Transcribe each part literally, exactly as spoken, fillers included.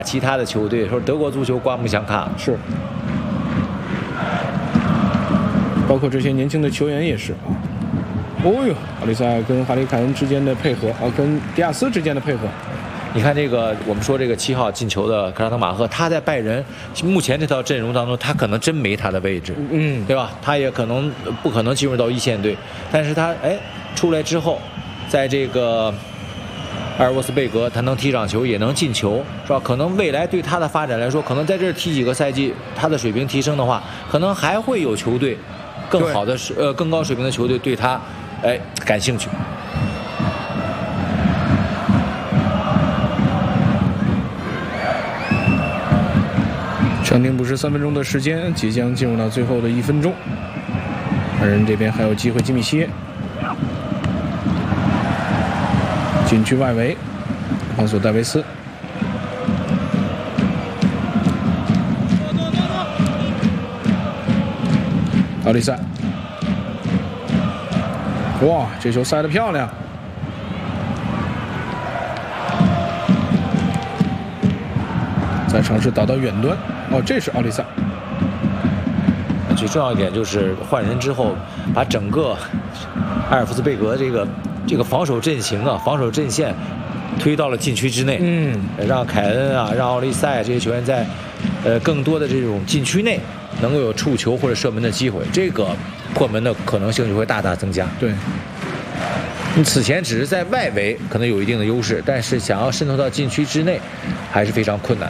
其他的球队说德国足球刮目相看， 是，包括这些年轻的球员也是啊。哦呦，奥利塞跟哈里凯恩之间的配合啊，跟迪亚斯之间的配合。 你看这个，我们说这个七号进球的克拉特马赫，他在拜仁目前这套阵容当中，他可能真没他的位置， 嗯， 对吧？他也可能不可能进入到一线队，但是他哎出来之后，在这个埃尔沃斯贝格，他能踢场球，也能进球，是吧？可能未来对他的发展来说，可能在这儿踢几个赛季，他的水平提升的话，可能还会有球队更好的呃更高水平的球队对他哎感兴趣。 暂停补时三分钟的时间，即将进入到最后的一分钟。拜仁这边还有机会，基米希禁区外围，方索戴维斯，奥利塞，哇，这球塞得漂亮！再尝试导到远端。哦，这是奥利塞。 最重要一点就是换人之后，把整个埃尔夫斯贝格这个这个防守阵型啊，防守阵线推到了禁区之内。 嗯， 让凯恩啊，让奥利塞这些球员在呃更多的这种禁区内能够有触球或者射门的机会，这个破门的可能性就会大大增加。 对。 你此前只是在外围可能有一定的优势，但是想要渗透到禁区之内，还是非常困难。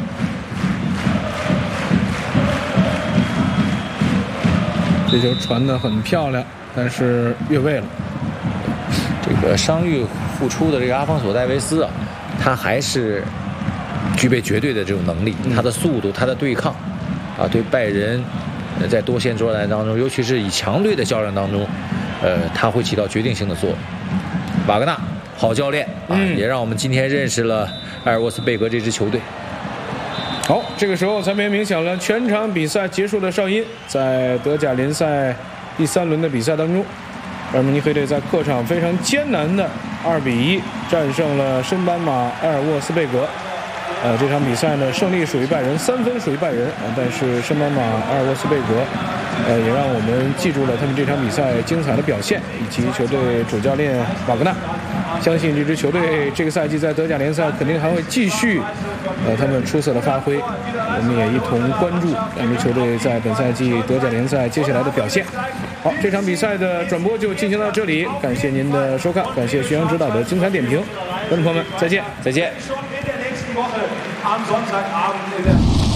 这球传得很漂亮，但是越位了。 这个伤愈复出的这个阿方索戴维斯啊，他还是具备绝对的这种能力， 嗯、 他的速度，他的对抗，啊，对拜仁在多线作战当中，尤其是以强队的较量当中，呃，他会起到决定性的作用。瓦格纳，好教练啊，嗯、也让我们今天认识了埃尔沃斯贝格这支球队。 好，这个时候咱们也鸣响了全场比赛结束的哨音。在德甲联赛第三轮的比赛当中，拜仁慕尼黑队在客场非常艰难的二比一战胜了升班马埃尔沃斯贝格。呃，这场比赛呢，胜利属于拜仁，三分属于拜仁啊，但是升班马埃尔沃斯贝格，呃，也让我们记住了他们这场比赛精彩的表现，以及球队主教练瓦格纳。相信这支球队这个赛季在德甲联赛肯定还会继续，呃，他们出色的发挥。我们也一同关注两支球队在本赛季德甲联赛接下来的表现。好，这场比赛的转播就进行到这里，感谢您的收看，感谢徐阳指导的精彩点评，观众朋友们，再见， 再见。 Woche am Sonntagabend in der